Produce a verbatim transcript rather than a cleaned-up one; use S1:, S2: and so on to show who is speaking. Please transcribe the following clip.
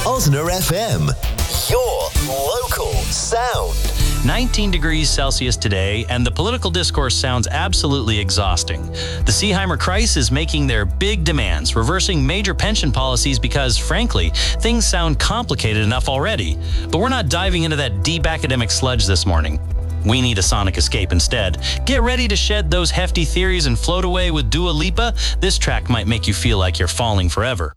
S1: Osner F M, your local sound.
S2: nineteen degrees Celsius today, and the political discourse sounds absolutely exhausting. The Seeheimer Kreis is making their big demands, reversing major pension policies because, frankly, things sound complicated enough already. But we're not diving into that deep academic sludge this morning. We need a sonic escape instead. Get ready to shed those hefty theories and float away with Dua Lipa. This track might make you feel like you're falling forever.